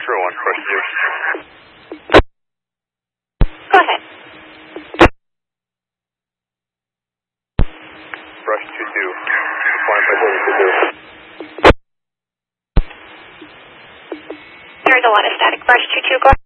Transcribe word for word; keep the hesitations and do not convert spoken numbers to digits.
zero one, brush two. Go ahead. Brush two two. Flying by two two. There's a lot of static. Brush two two, go ahead.